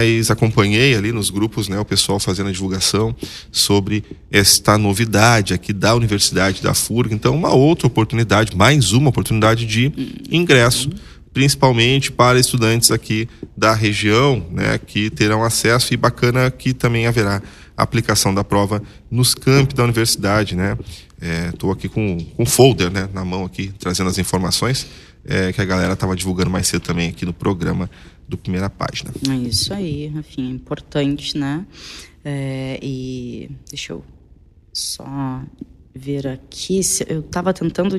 mas acompanhei ali nos grupos, né, o pessoal fazendo a divulgação sobre esta novidade aqui da Universidade da FURG. Então, uma outra oportunidade, mais uma oportunidade de ingresso, principalmente para estudantes aqui da região, né, que terão acesso, e bacana que também haverá aplicação da prova nos campi da universidade, né? Estou aqui com um folder, né, na mão aqui, trazendo as informações que a galera estava divulgando mais cedo também aqui no programa do Primeira Página. É isso aí, Rafinha, importante, né? E deixa eu só ver aqui, eu estava tentando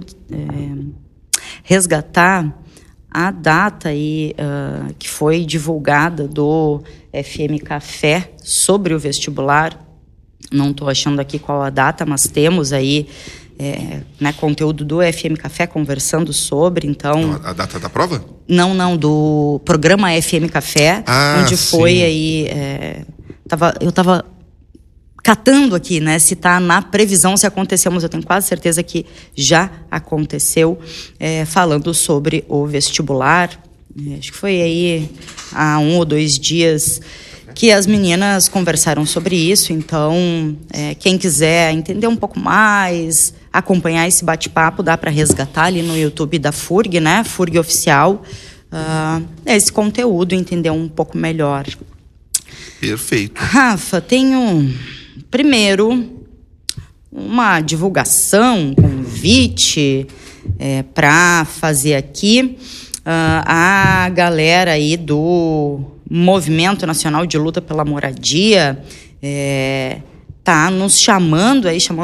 resgatar a data aí que foi divulgada do FM Café sobre o vestibular. Não estou achando aqui qual a data, mas temos aí né, conteúdo do FM Café conversando sobre, então... A data da prova? Não, do programa FM Café, onde foi sim. Aí... eu estava catando aqui, né, se está na previsão, se aconteceu, mas eu tenho quase certeza que já aconteceu, falando sobre o vestibular. Acho que foi aí há 1 ou 2 dias que as meninas conversaram sobre isso. Então, quem quiser entender um pouco mais, acompanhar esse bate-papo, dá para resgatar ali no YouTube da FURG, né, FURG Oficial, esse conteúdo, entender um pouco melhor. Perfeito. Rafa, tenho... Primeiro, uma divulgação, um convite para fazer aqui. A galera aí do Movimento Nacional de Luta pela Moradia tá nos chamando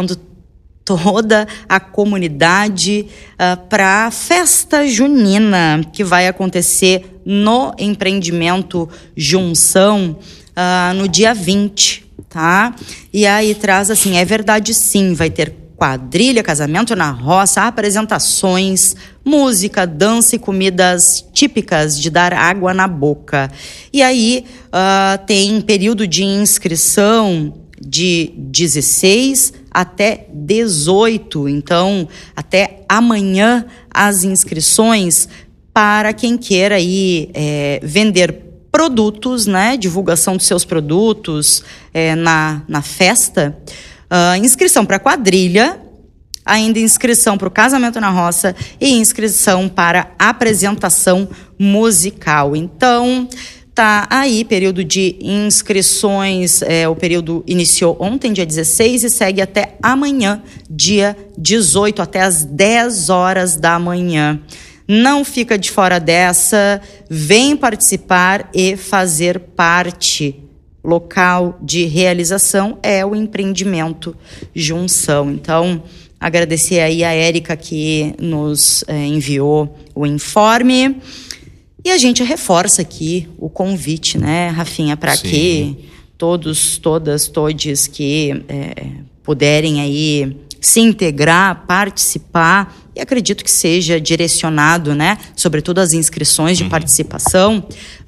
toda a comunidade para a festa junina que vai acontecer no empreendimento Junção no dia 20. Tá? E aí traz assim, é verdade sim, vai ter quadrilha, casamento na roça, apresentações, música, dança e comidas típicas de dar água na boca. E aí tem período de inscrição de 16 até 18, então até amanhã as inscrições para quem queira aí vender produtos, né? Divulgação dos seus produtos na festa. Inscrição para quadrilha, ainda inscrição para o casamento na roça e inscrição para apresentação musical. Então, tá aí período de inscrições. O período iniciou ontem, dia 16, e segue até amanhã, dia 18, até às 10 horas da manhã. Não fica de fora dessa, vem participar e fazer parte. Local de realização é o empreendimento Junção. Então, agradecer aí a Érica que nos enviou o informe. E a gente reforça aqui o convite, né, Rafinha, para que todos que puderem aí se integrar, participar, e acredito que seja direcionado, né, sobretudo as inscrições de participação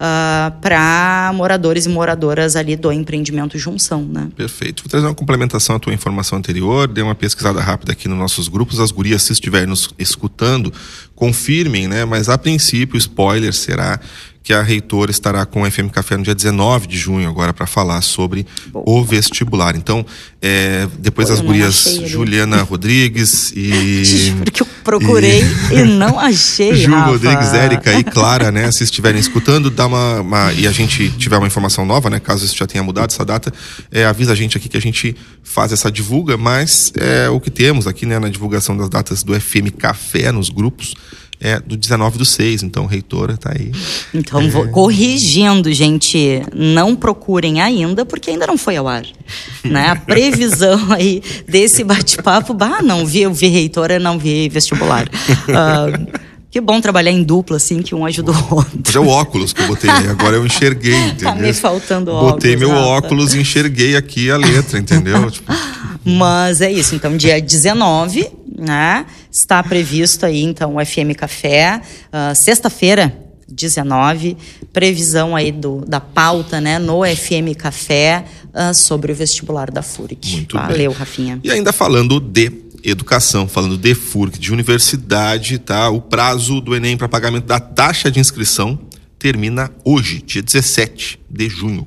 para moradores e moradoras ali do empreendimento Junção, né? Perfeito. Vou trazer uma complementação à tua informação anterior, dei uma pesquisada rápida aqui nos nossos grupos, as gurias, se estiverem nos escutando, confirmem, né, mas a princípio, o spoiler será que a reitora estará com o FM Café no dia 19 de junho agora para falar sobre o vestibular. Então, depois as gurias Juliana Rodrigues e... Porque eu procurei e não achei, Ju Rafa. Rodrigues, Érica e Clara, né? Se estiverem escutando, dá e a gente tiver uma informação nova, né? Caso isso já tenha mudado essa data, avisa a gente aqui que a gente faz essa divulga, mas o que temos aqui, né, na divulgação das datas do FM Café nos grupos, do 19/6, então reitora tá aí. Então, vou corrigindo, gente, não procurem ainda, porque ainda não foi ao ar, né? A previsão aí desse bate-papo, não vi reitora, não vi vestibular. Que bom trabalhar em dupla, assim, que um ajuda o outro. Hoje é o óculos que eu botei, agora eu enxerguei, entendeu? Tá me faltando óculos. Botei meu óculos e enxerguei aqui a letra, entendeu? Mas é isso, então dia 19, né? Está previsto aí, então, o FM Café, sexta-feira, 19, previsão aí da pauta, né, no FM Café, sobre o vestibular da FURG. Muito Valeu, bem. Rafinha. E ainda falando de educação, falando de FURG, de universidade, tá? O prazo do Enem para pagamento da taxa de inscrição termina hoje, dia 17 de junho.